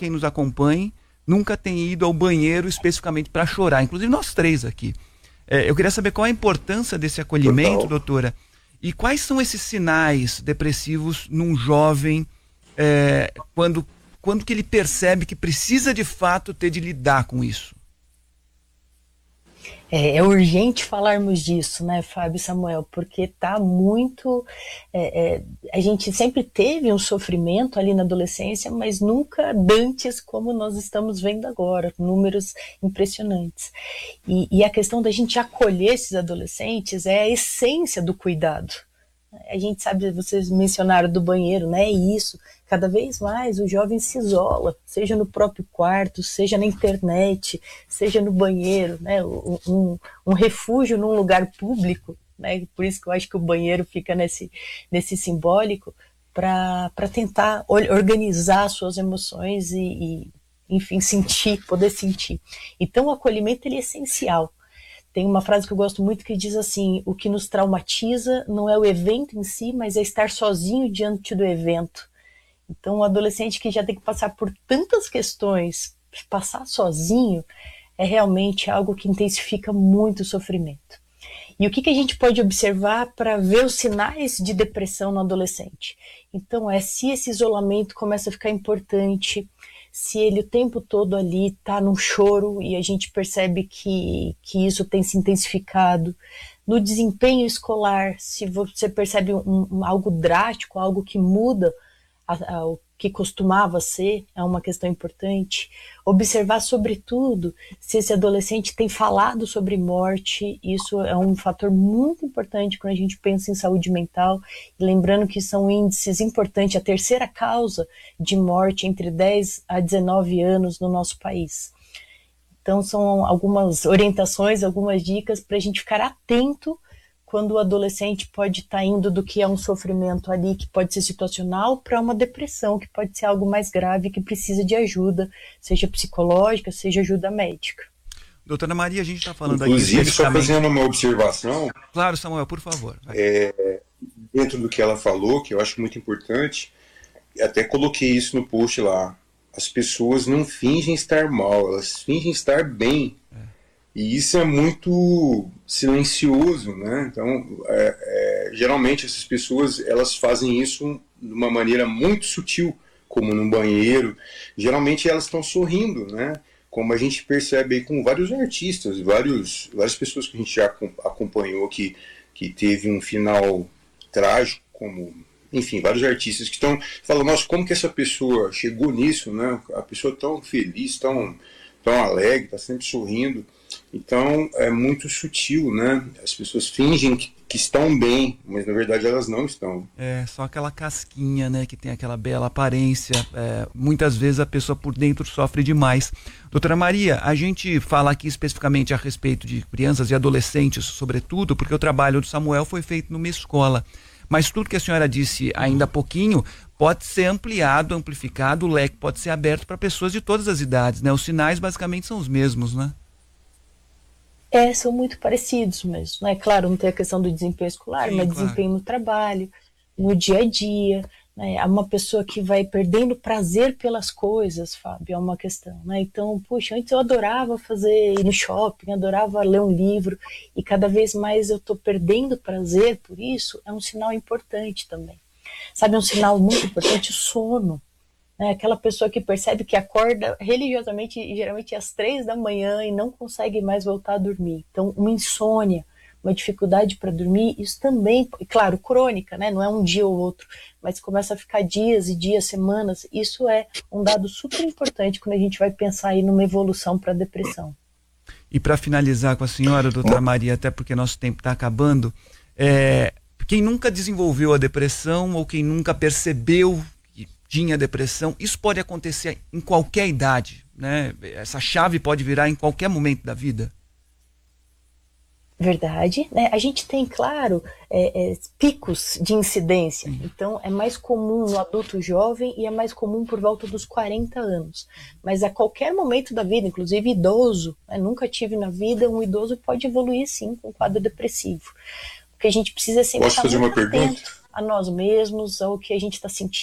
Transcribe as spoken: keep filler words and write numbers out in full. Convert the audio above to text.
quem nos acompanhe nunca tem ido ao banheiro especificamente para chorar, inclusive nós três aqui. É, eu queria saber qual a importância desse acolhimento, Total. doutora, e quais são esses sinais depressivos num jovem, é, quando, quando que ele percebe que precisa de fato ter de lidar com isso? É, é urgente falarmos disso, né, Fábio e Samuel, porque tá muito... É, é, a gente sempre teve um sofrimento ali na adolescência, mas nunca dantes como nós estamos vendo agora, números impressionantes. E, e a questão da gente acolher esses adolescentes é a essência do cuidado. A gente sabe, vocês mencionaram do banheiro, né? E isso, cada vez mais o jovem se isola, seja no próprio quarto, seja na internet, seja no banheiro, né? Um, um, um refúgio num lugar público, né? Por isso que eu acho que o banheiro fica nesse, nesse simbólico, para tentar organizar suas emoções e, e, enfim, sentir, poder sentir. Então o acolhimento ele é essencial. Tem uma frase que eu gosto muito que diz assim: o que nos traumatiza não é o evento em si, mas é estar sozinho diante do evento. Então, um adolescente que já tem que passar por tantas questões, passar sozinho, é realmente algo que intensifica muito o sofrimento. E o que, que a gente pode observar para ver os sinais de depressão no adolescente? Então, é se esse isolamento começa a ficar importante, se ele o tempo todo ali está num choro e a gente percebe que, que isso tem se intensificado. No desempenho escolar, se você percebe um, um, algo drástico, algo que muda a, a, o que costumava ser, é uma questão importante. Observar, sobretudo, se esse adolescente tem falado sobre morte. Isso é um fator muito importante quando a gente pensa em saúde mental. E lembrando que são índices importantes, a terceira causa de morte entre dez a dezenove anos no nosso país. Então, são algumas orientações, algumas dicas para a gente ficar atento quando o adolescente pode estar indo do que é um sofrimento ali, que pode ser situacional, para uma depressão, que pode ser algo mais grave, que precisa de ajuda, seja psicológica, seja ajuda médica. Doutora Maria, a gente está falando aqui Inclusive, só especificamente... fazendo uma observação... Claro, Samuel, por favor. É, dentro do que ela falou, que eu acho muito importante, até coloquei isso no post lá, as pessoas não fingem estar mal, elas fingem estar bem. É. E isso é muito silencioso, né? Então, é, é, geralmente essas pessoas, elas fazem isso de uma maneira muito sutil, como no banheiro. Geralmente elas estão sorrindo, né? Como a gente percebe aí com vários artistas, vários, várias pessoas que a gente já acompanhou que, que teve um final trágico, como, enfim, vários artistas que estão falando, nossa, como que essa pessoa chegou nisso, né? A pessoa tão feliz, tão, tão alegre, está sempre sorrindo. Então é muito sutil, né? As pessoas fingem que, que estão bem, mas na verdade elas não estão. É só aquela casquinha, né? Que tem aquela bela aparência. É, muitas vezes a pessoa por dentro sofre demais. Doutora Maria, a gente fala aqui especificamente a respeito de crianças e adolescentes, sobretudo, porque o trabalho do Samuel foi feito numa escola. Mas tudo que a senhora disse ainda há pouquinho pode ser ampliado, amplificado, o leque pode ser aberto para pessoas de todas as idades, né? Os sinais basicamente são os mesmos, né? É, são muito parecidos mesmo, né? Claro, não tem a questão do desempenho escolar, Sim, mas claro. desempenho no trabalho, no dia a dia, né? É uma pessoa que vai perdendo prazer pelas coisas, Fábio, é uma questão, né? Então, puxa, antes eu adorava fazer, ir no shopping, adorava ler um livro, e cada vez mais eu tô perdendo prazer por isso, é um sinal importante também. Sabe, um sinal muito importante, o sono. É aquela pessoa que percebe que acorda religiosamente, geralmente às três da manhã e não consegue mais voltar a dormir. Então, uma insônia, uma dificuldade para dormir, isso também, claro, crônica, né? Não é um dia ou outro, mas começa a ficar dias e dias, semanas. Isso é um dado super importante quando a gente vai pensar aí numa evolução para a depressão. E para finalizar com a senhora, doutora Maria, até porque nosso tempo está acabando, é, quem nunca desenvolveu a depressão ou quem nunca percebeu tinha depressão, isso pode acontecer em qualquer idade, né? Essa chave pode virar em qualquer momento da vida. Verdade, né? A gente tem, claro, é, é, picos de incidência. Sim. Então é mais comum no adulto jovem e é mais comum por volta dos quarenta anos. Mas a qualquer momento da vida, inclusive idoso, né? Nunca tive na vida, um idoso pode evoluir sim com um quadro depressivo. O que a gente precisa é sempre Posso estar fazer muito uma atento pergunta? a nós mesmos, ao que a gente está sentindo.